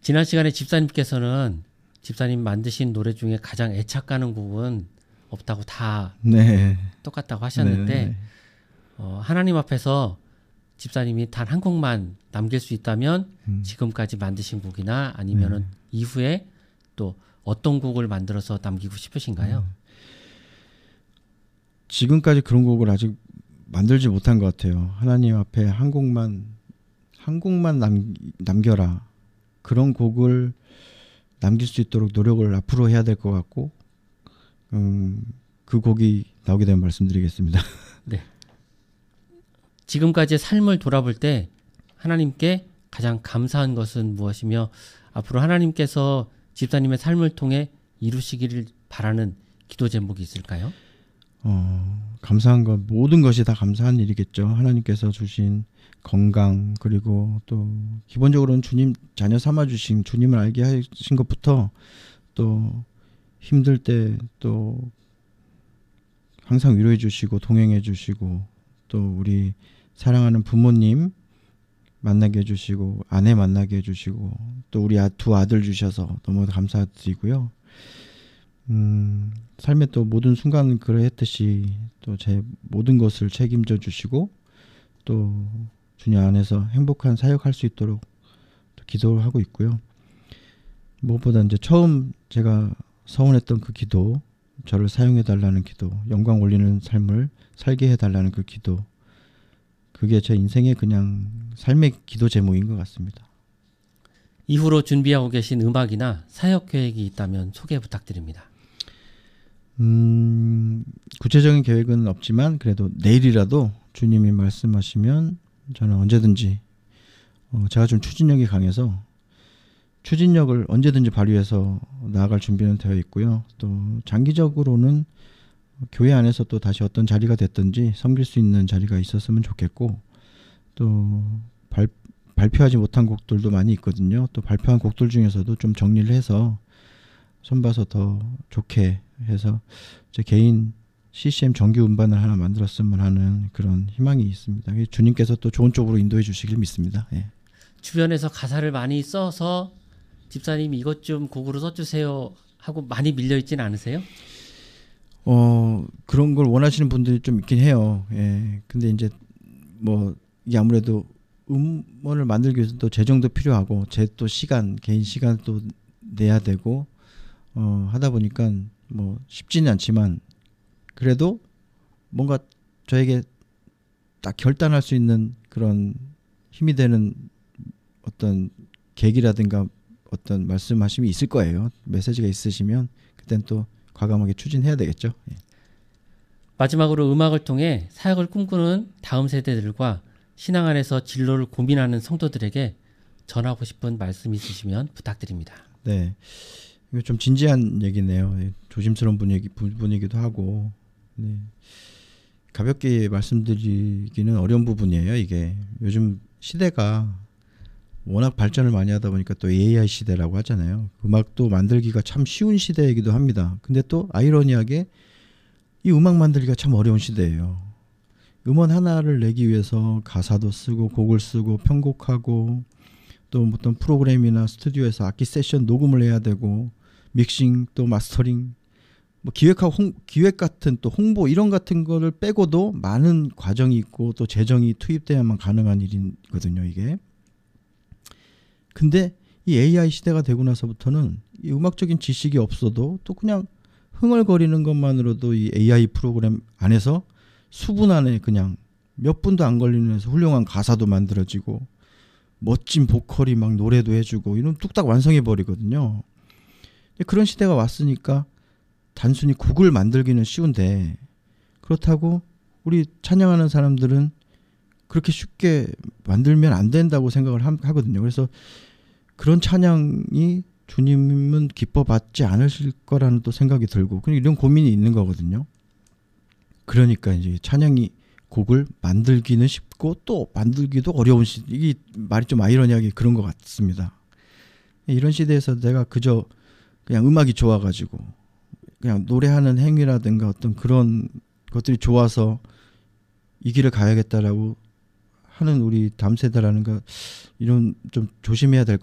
지난 시간에 집사님께서는 집사님 만드신 노래 중에 가장 애착 가는 곡은 없다고 다 네. 똑같다고 하셨는데 네. 하나님 앞에서 집사님이 단 한 곡만 남길 수 있다면 지금까지 만드신 곡이나 아니면은 이후에 또 어떤 곡을 만들어서 남기고 싶으신가요? 지금까지 그런 곡을 아직 만들지 못한 것 같아요. 하나님 앞에 한 곡만 남겨라. 그런 곡을 남길 수 있도록 노력을 앞으로 해야 될 것 같고, 그 곡이 나오게 되면 말씀드리겠습니다. 네. 지금까지의 삶을 돌아볼 때 하나님께 가장 감사한 것은 무엇이며 앞으로 하나님께서 집사님의 삶을 통해 이루시기를 바라는 기도 제목이 있을까요? 감사한 것, 모든 것이 다 감사한 일이겠죠. 하나님께서 주신 건강, 그리고 또 기본적으로는 주님 자녀 삼아주신, 주님을 알게 하신 것부터 또 힘들 때 또 항상 위로해 주시고 동행해 주시고 또 우리 사랑하는 부모님 만나게 해주시고 아내 만나게 해주시고 또 우리 두 아들 주셔서 너무 감사드리고요. 삶의 또 모든 순간 그러했듯이 또 제 모든 것을 책임져 주시고 또 주님 안에서 행복한 사역할 수 있도록 또 기도를 하고 있고요. 무엇보다 이제 처음 제가 서원했던 그 기도, 저를 사용해 달라는 기도, 영광 올리는 삶을 살게 해 달라는 그 기도, 그게 제 인생의 그냥 삶의 기도 제목인 것 같습니다. 이후로 준비하고 계신 음악이나 사역 계획이 있다면 소개 부탁드립니다. 구체적인 계획은 없지만 그래도 내일이라도 주님이 말씀하시면 저는 언제든지 제가 좀 추진력이 강해서 추진력을 언제든지 발휘해서 나아갈 준비는 되어 있고요. 또 장기적으로는 교회 안에서 또 다시 어떤 자리가 됐든지 섬길 수 있는 자리가 있었으면 좋겠고 또 발표하지 못한 곡들도 많이 있거든요. 또 발표한 곡들 중에서도 좀 정리를 해서 손봐서 더 좋게 해서 제 개인 CCM 정규 음반을 하나 만들었으면 하는 그런 희망이 있습니다. 주님께서 또 좋은 쪽으로 인도해 주시길 믿습니다. 예. 주변에서 가사를 많이 써서 집사님이 이것 좀 곡으로 써주세요 하고 많이 밀려있지는 않으세요? 그런 걸 원하시는 분들이 좀 있긴 해요. 예. 근데 이제 뭐 이게 아무래도 음원을 만들기 위해서 또 재정도 필요하고 제 또 시간, 개인 시간 또 내야 되고 하다 보니까 뭐 쉽지는 않지만 그래도 뭔가 저에게 딱 결단할 수 있는 그런 힘이 되는 어떤 계기라든가 어떤 말씀하심이 있을 거예요. 메시지가 있으시면 그땐 또 과감하게 추진해야 되겠죠. 예. 마지막으로 음악을 통해 사역을 꿈꾸는 다음 세대들과 신앙 안에서 진로를 고민하는 성도들에게 전하고 싶은 말씀 있으시면 부탁드립니다. 네, 이거 좀 진지한 얘기네요. 조심스러운 부분이기도 하고 네. 가볍게 말씀드리기는 어려운 부분이에요. 이게 요즘 시대가 워낙 발전을 많이 하다 보니까 또 AI 시대라고 하잖아요. 음악도 만들기가 참 쉬운 시대이기도 합니다. 근데 또 아이러니하게 이 음악 만들기가 참 어려운 시대예요. 음원 하나를 내기 위해서 가사도 쓰고 곡을 쓰고 편곡하고 또 어떤 프로그램이나 스튜디오에서 악기 세션 녹음을 해야 되고 믹싱 또 마스터링 뭐 기획 같은 또 홍보 이런 같은 거를 빼고도 많은 과정이 있고 또 재정이 투입돼야만 가능한 일이거든요, 이게. 근데 이 AI 시대가 되고 나서부터는 이 음악적인 지식이 없어도 또 그냥 흥얼거리는 것만으로도 이 AI 프로그램 안에서 수분 안에 그냥 몇 분도 안 걸리면서 훌륭한 가사도 만들어지고 멋진 보컬이 막 노래도 해주고 이런 뚝딱 완성해 버리거든요. 그런 시대가 왔으니까 단순히 곡을 만들기는 쉬운데 그렇다고 우리 찬양하는 사람들은 그렇게 쉽게 만들면 안 된다고 생각을 하거든요. 그래서 그런 찬양이 주님은 기뻐받지 않으실 거라는 또 생각이 들고 이런 고민이 있는 거거든요. 그러니까 이제 찬양이 곡을 만들기는 쉽고 또 만들기도 어려운 이게 말이 좀 아이러니하게 그런 것 같습니다. 이런 시대에서 내가 그저 그냥 음악이 좋아가지고 그냥 노래하는 행위라든가 어떤 그런 것들이 좋아서 이 길을 가야겠다라고 하는 우리 다음 세대라는 거 이런 좀 조심해야 될